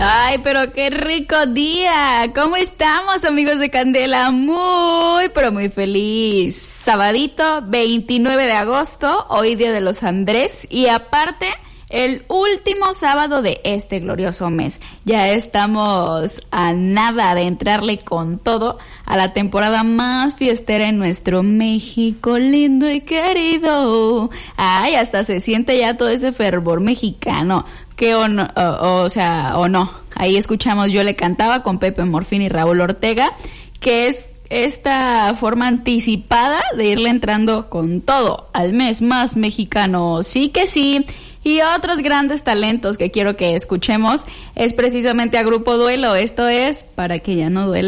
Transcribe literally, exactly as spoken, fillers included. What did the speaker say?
Ay, pero qué rico día. ¿Cómo estamos, amigos de Candela? Muy, pero muy feliz. Sabadito, veintinueve de agosto, hoy día de los Andrés. Y aparte, el último sábado de este glorioso mes. Ya estamos a nada de entrarle con todo a la temporada más fiestera en nuestro México lindo y querido. Ay, hasta se siente ya todo ese fervor mexicano. Que o, no, o, o sea, o no. Ahí escuchamos Yo le cantaba con Pepe Morfín y Raúl Ortega, que es esta forma anticipada de irle entrando con todo al mes más mexicano. Sí que sí. Y otros grandes talentos que quiero que escuchemos es precisamente a Grupo Duelo. Esto es Para que ya no duela.